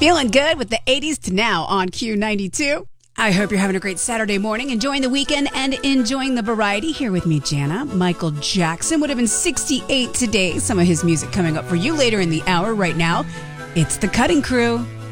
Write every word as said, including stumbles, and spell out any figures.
Feeling good with the eighties to now on Q ninety-two. I hope you're having a great Saturday morning, enjoying the weekend and enjoying the variety. Here with me, Jana. Michael Jackson would have been sixty-eight today. Some of his music coming up for you later in the hour. Right now, it's The Cutting Crew.